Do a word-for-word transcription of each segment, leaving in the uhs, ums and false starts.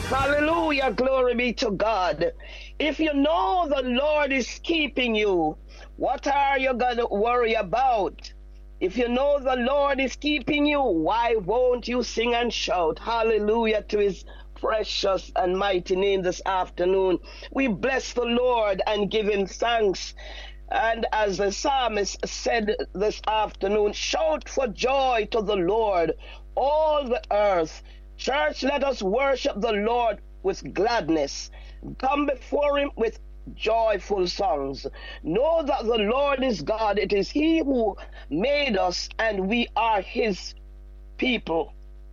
Hallelujah. Glory be to God. If you know the Lord is keeping you, what are you going to worry about? If you know the Lord is keeping you, why won't you sing and shout hallelujah to his precious and mighty name this afternoon? We bless the Lord and give him thanks. And as the psalmist said this afternoon, shout for joy to the Lord, all the earth. Church, let us worship the Lord with gladness. Come before him with joyful songs. Know that the Lord is God. It is he who made us, and we are his people.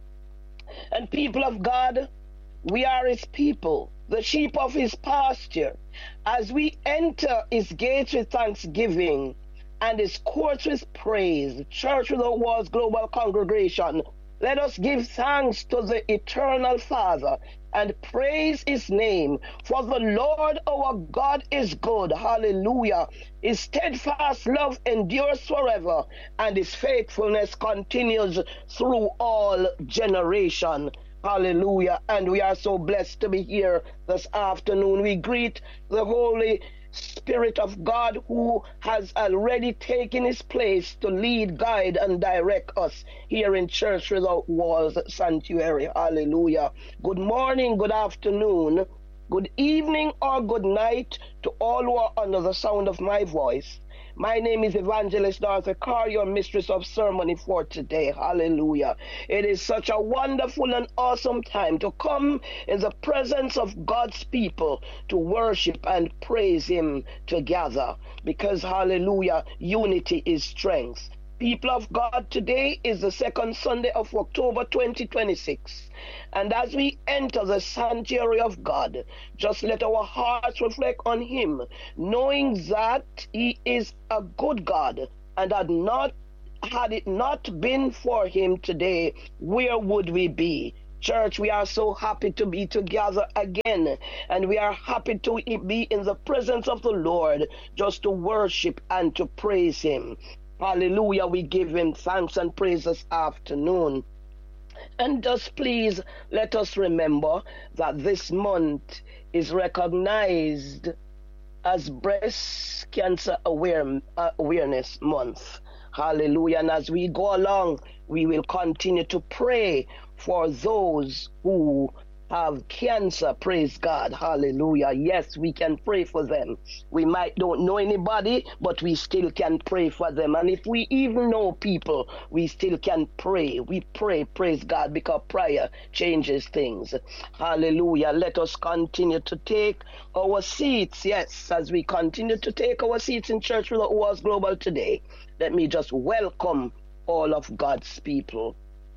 And people of God, we are his people, the sheep of his pasture. As we enter his gates with thanksgiving and his courts with praise, Church Without Walls Global Congregation, let us give thanks to the eternal Father and praise his name. For the Lord our God is good. Hallelujah. His steadfast love endures forever, and his faithfulness continues through all generation. Hallelujah. And we are so blessed to be here this afternoon. We greet the Holy Spirit of God, who has already taken his place to lead, guide, and direct us here in Church Without Walls Sanctuary. Hallelujah. Good morning, good afternoon, good evening, or good night to all who are under the sound of my voice. My name is Evangelist Dorothy Carr, your mistress of ceremony for today. Hallelujah. It is such a wonderful and awesome time to come in the presence of God's people to worship and praise him together, because, hallelujah, unity is strength. People of God, today is the second Sunday of October twenty twenty-six. And as we enter the sanctuary of God, just let our hearts reflect on him, knowing that he is a good God, and had not had it not been for him today, where would we be? Church, we are so happy to be together again, and we are happy to be in the presence of the Lord, just to worship and to praise him. Hallelujah. We give him thanks and praise this afternoon. And just please let us remember that this month is recognized as Breast Cancer Aware, uh, Awareness Month. Hallelujah. And as we go along, we will continue to pray for those who have cancer. Praise God. Hallelujah. Yes, we can pray for them. We might don't know anybody, but we still can pray for them. And if we even know people, we still can pray. We pray, praise God, because prayer changes things. Hallelujah. Let us continue to take our seats. Yes, as we continue to take our seats in Church Without Walls Global today, let me just welcome all of God's people.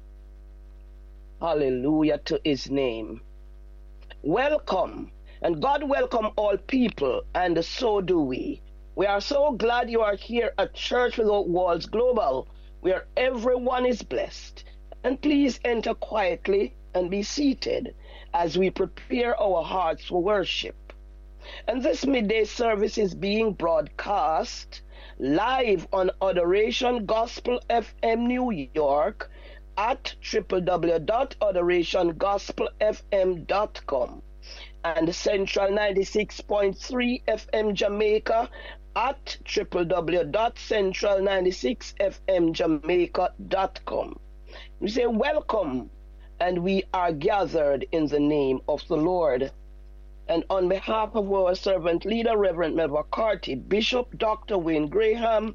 Hallelujah to his name. Welcome, and God welcome all people, and so do we. We are so glad you are here at Church Without Walls Global, where everyone is blessed. And please enter quietly and be seated as we prepare our hearts for worship. And this midday service is being broadcast live on Adoration Gospel F M New York at w w w dot adoration gospel f m dot com, and Central ninety-six point three F M Jamaica at w w w dot central ninety-six f m jamaica dot com. We say welcome, and we are gathered in the name of the Lord. And on behalf of our servant leader, Reverend Melva Carty, Bishop Doctor Wayne Graham,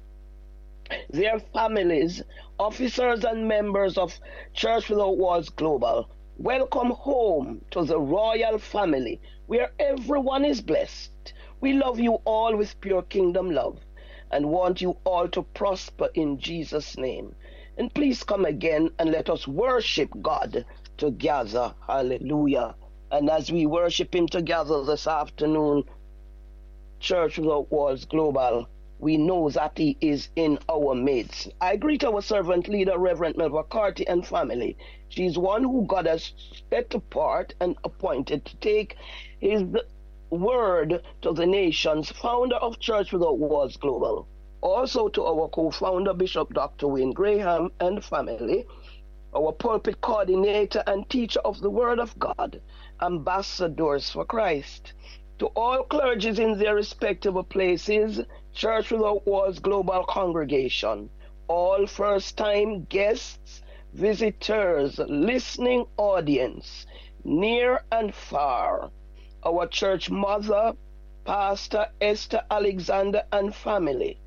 their families, officers and members of Church Without Walls Global, welcome home to the royal family, where everyone is blessed. We love you all with pure kingdom love and want you all to prosper in Jesus' name. And please come again and let us worship God together. Hallelujah. And as we worship him together this afternoon, Church Without Walls Global, we know that he is in our midst. I greet our servant leader, Reverend Melva Carty, and family. She is one who God has set apart and appointed to take his word to the nations, founder of Church Without Walls Global. Also to our co-founder, Bishop Doctor Wayne Graham, and family. our pulpit coordinator and teacher of the Word of God, ambassadors for Christ. To all clergies in their respective places, Church Without Walls Global Congregation, all first-time guests, visitors, listening audience, near and far, our church mother, Pastor Esther Alexander and family.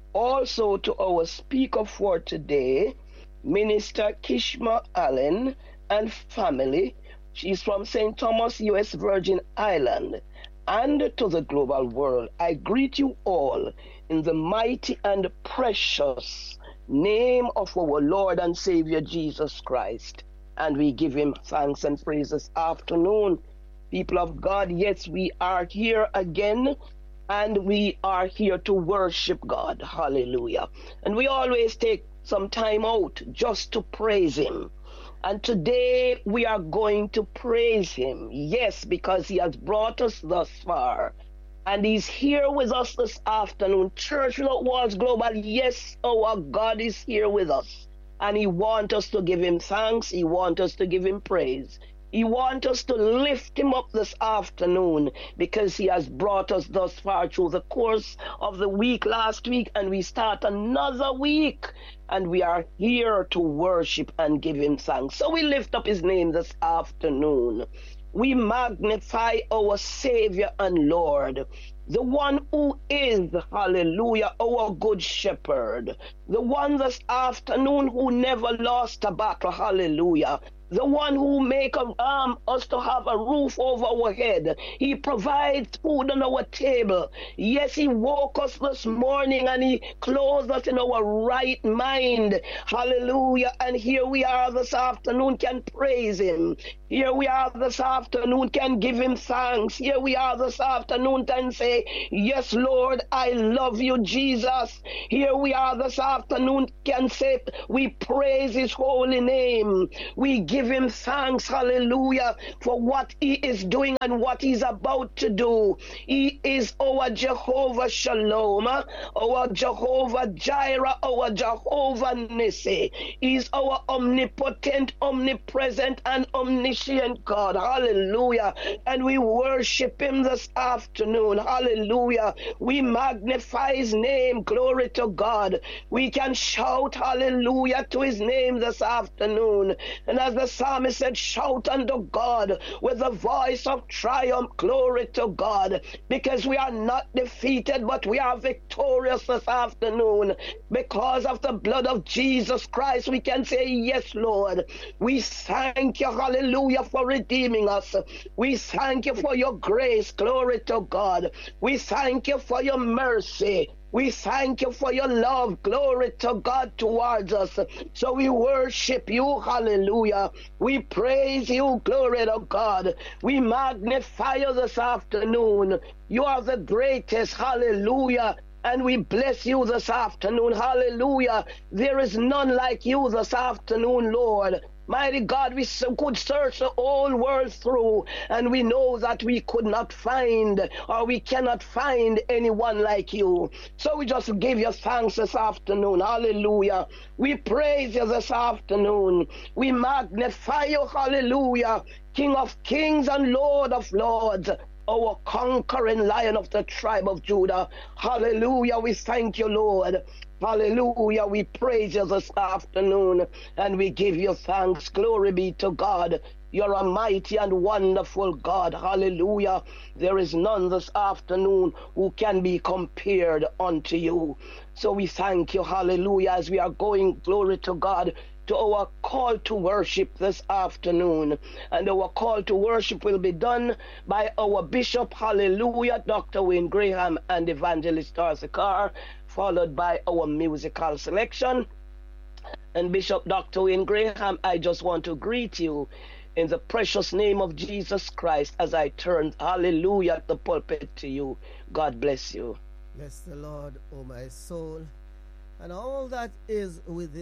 Also to our speaker for today, Minister Kishma Allen and family. She's from Saint Thomas, U S Virgin Island. And to the global world, I greet you all in the mighty and precious name of our Lord and Savior Jesus Christ. And we give him thanks and praise this afternoon. People of God, yes, we are here again, and we are here to worship God. Hallelujah. And we always take some time out just to praise him. And today we are going to praise him. Yes, because he has brought us thus far. And he's here with us this afternoon. Church Without Walls Global, yes, our God is here with us. And he wants us to give him thanks. He wants us to give him praise. He wants us to lift him up this afternoon because he has brought us thus far through the course of the week last week, and we start another week, and we are here to worship and give him thanks. So we lift up his name this afternoon. We magnify our Savior and Lord, the one who is, hallelujah, our good shepherd, the one this afternoon who never lost a battle, hallelujah. The one who makes um, us to have a roof over our head. He provides food on our table. Yes, he woke us this morning and he clothed us in our right mind. Hallelujah. And here we are this afternoon, can praise him. Here we are this afternoon, can give him thanks. Here we are this afternoon, can say, yes, Lord, I love you, Jesus. Here we are this afternoon, can say, we praise his holy name. We give Give him thanks, hallelujah, for what he is doing and what he's about to do. He is our Jehovah Shalom, our Jehovah Jireh, our Jehovah Nissi. He's our omnipotent, omnipresent, and omniscient God, hallelujah. And we worship him this afternoon, hallelujah. We magnify his name, glory to God. We can shout hallelujah to his name this afternoon. And as the psalmist said, shout unto God with a voice of triumph, glory to God, because we are not defeated, but we are victorious this afternoon. Because of the blood of Jesus Christ, we can say, yes, Lord. We thank you, hallelujah, for redeeming us. We thank you for your grace, glory to God. We thank you for your mercy. We thank you for your love, glory to God towards us. So we worship you, hallelujah. We praise you, glory to God. We magnify you this afternoon. You are the greatest, hallelujah. And we bless you this afternoon, hallelujah. There is none like you this afternoon, Lord. Mighty God, we could search the whole world through, and we know that we could not find, or we cannot find anyone like you. So we just give you thanks this afternoon. Hallelujah. We praise you this afternoon. We magnify you. Hallelujah. King of kings and Lord of lords, our conquering lion of the tribe of Judah. Hallelujah. We thank you, Lord. Hallelujah. We praise you this afternoon and we give you thanks. Glory be to God. You're a mighty and wonderful God. Hallelujah. There is none this afternoon who can be compared unto you. So we thank you. Hallelujah. As we are going, glory to God, to our call to worship this afternoon. And our call to worship will be done by our Bishop, hallelujah, Doctor Wayne Graham and Evangelist Darcy Carr, followed by our musical selection. And Bishop Doctor Wayne Graham, I just want to greet you in the precious name of Jesus Christ as I turn, hallelujah, the pulpit to you. God bless you. Bless the Lord, O my soul, and all that is within